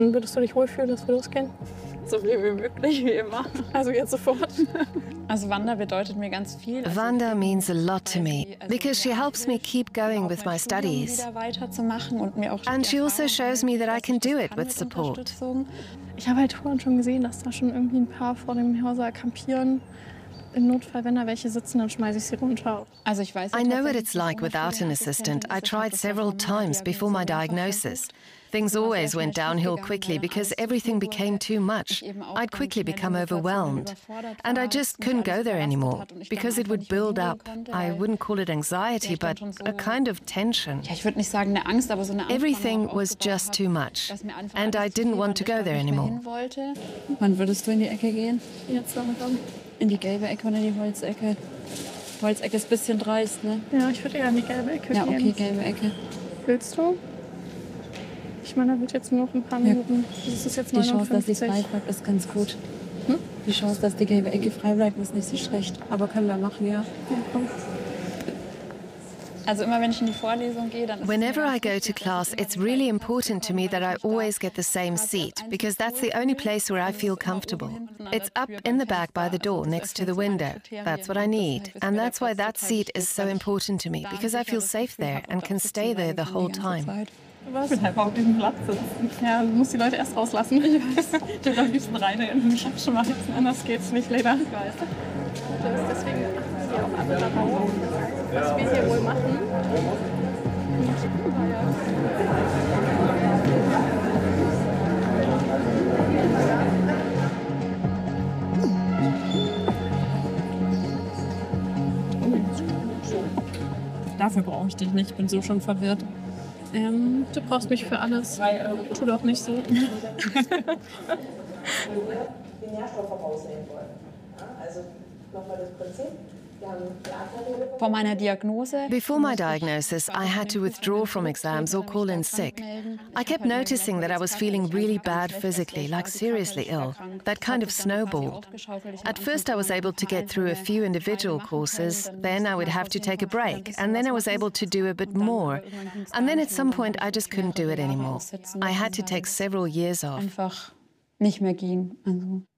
Würdest du dich wohlfühlen, dass wir losgehen? So viel wie möglich, wie immer. Also jetzt sofort. Also Wander bedeutet mir ganz viel. Wanda means a lot to me because she helps me keep going with my studies. And she also shows me that I can do it with support. Ich habe halt vorhin schon gesehen, dass da schon irgendwie ein paar vor dem Hörsaal kampieren. Im Notfall, wenn da welche sitzen, dann schmeiße ich sie runter. I know what it's like without an assistant. I tried several times before my diagnosis. Things always went downhill quickly because everything became too much. I'd quickly become overwhelmed. And I just couldn't go there anymore because it would build up. I wouldn't call it anxiety, but a kind of tension. Ja, ich würde nicht sagen eine Angst, aber so eine Angst. Everything was just too much. And I didn't want to go there anymore. Wann würdest du in die Ecke gehen? Jetzt langsam. In die gelbe Ecke oder in die Holzecke? Holzecke ist ein bisschen dreist, ne? Ja, ich würde eher in die gelbe Ecke gehen. Ja, okay, gelbe Ecke. Willst du? Ich meine, da wird jetzt nur noch ein paar Minuten. Das ist jetzt Die Chance, dass sie 59. frei bleibt, ist ganz gut. Hm? Die Chance, dass die gelbe Ecke frei bleibt, ist nicht so schlecht. Aber können wir machen, ja. Ja, komm. Also immer wenn ich in die Vorlesung gehe, dann ist Whenever I go to class, it's really important to me that I always get the same seat, because that's the only place where I feel comfortable. It's up in the back by the door next to the window. That's what I need. And that's why that seat is so important to me, because I feel safe there and can stay there the whole time. Was? Ich will einfach auf diesem Platz sitzen. Ja, du musst die Leute erst rauslassen. Ich weiß. Ich will am liebsten rein in mich abschmeißen. Anders geht's nicht, leider. Ich weiß. Deswegen achten sie auch alle darauf, was wir hier wohl machen. Dafür brauche ich dich nicht, ich bin so schon verwirrt. Du brauchst mich für alles. Tu doch nicht so. Den Nährstoff raussehen wollen. Ja, also nochmal das Prinzip. Vor meiner Diagnose. Before my diagnosis, I had to withdraw from exams or call in sick. I kept noticing that I was feeling really bad physically, like seriously ill. That kind of snowballed. At first I was able to get through a few individual courses, then I would have to take a break, and then I was able to do a bit more. And then at some point I just couldn't do it anymore. I had to take several years off. Einfach nicht mehr gehen. Also